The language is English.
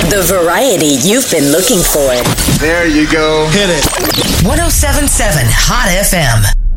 The variety you've been looking for. There you go. Hit it. 107.7 Hot FM.